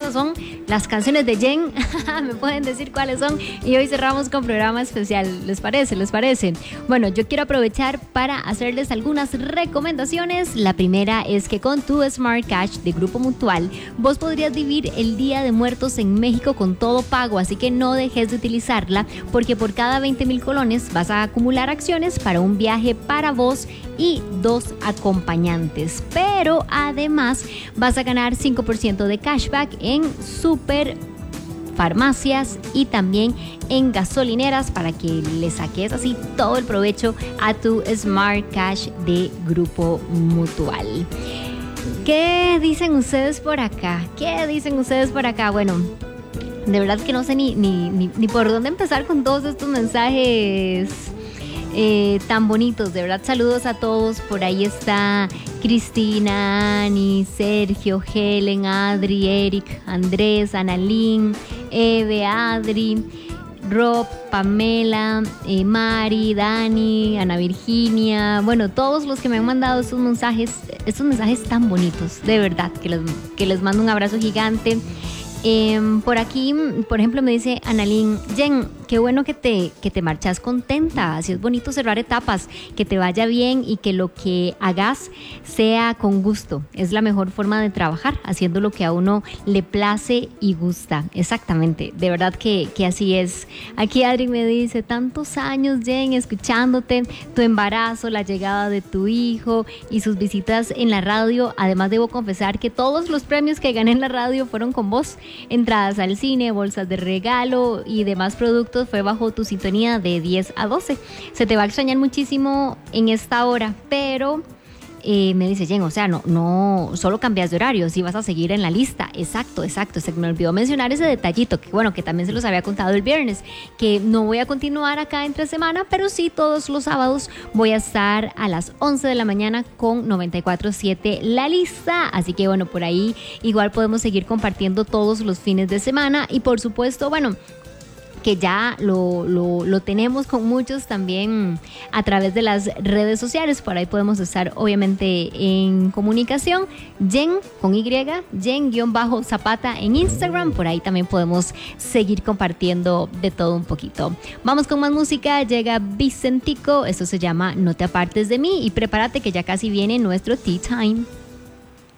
Estas son las canciones de Jen. Me pueden decir cuáles son. Y hoy cerramos con programa especial. ¿Les parece? ¿Les parece? Bueno, yo quiero aprovechar para hacerles algunas recomendaciones. La primera es que con tu Smart Cash de Grupo Mutual, vos podrías vivir el Día de Muertos en México con todo pago. Así que no dejes de utilizarla, porque por cada 20,000 colones vas a acumular acciones para un viaje para vos y 2 acompañantes. Pero además vas a ganar 5% de cashback en super farmacias y también en gasolineras para que le saques así todo el provecho a tu Smart Cash de Grupo Mutual. ¿Qué dicen ustedes por acá? ¿Qué dicen ustedes por acá? Bueno, de verdad que no sé ni por dónde empezar con todos estos mensajes tan bonitos. De verdad, saludos a todos. Por ahí está Cristina, Ani, Sergio, Helen, Adri, Eric, Andrés, Analín, Eve, Adri, Rob, Pamela, Mari, Dani, Ana Virginia. Bueno, todos los que me han mandado estos mensajes tan bonitos. De verdad, que les mando un abrazo gigante. Por aquí, por ejemplo, me dice Analín: Jen, qué bueno que te marchas contenta. Así es bonito cerrar etapas, que te vaya bien y que lo que hagas sea con gusto. Es la mejor forma de trabajar, haciendo lo que a uno le place y gusta. Exactamente, de verdad que así es. Aquí Adri me dice: tantos años, Jen, escuchándote, tu embarazo, la llegada de tu hijo y sus visitas en la radio. Además, debo confesar que todos los premios que gané en la radio fueron con vos. Entradas al cine, bolsas de regalo y demás productos fue bajo tu sintonía de 10 a 12. Se te va a extrañar muchísimo en esta hora, pero me dice Jen, o sea, no solo cambias de horario, sí vas a seguir en la lista. Exacto. Se me olvidó mencionar ese detallito, que bueno, que también se los había contado el viernes, que no voy a continuar acá entre semana, pero sí todos los sábados voy a estar a las 11 de la mañana con 94.7 La Lista. Así que bueno, por ahí igual podemos seguir compartiendo todos los fines de semana. Y por supuesto, bueno, que ya lo tenemos con muchos también a través de las redes sociales. Por ahí podemos estar obviamente en comunicación. Jen con Y, Jen_Zapata en Instagram. Por ahí también podemos seguir compartiendo de todo un poquito. Vamos con más música. Llega Vicentico. Esto se llama No te apartes de mí. Y prepárate que ya casi viene nuestro Tea Time.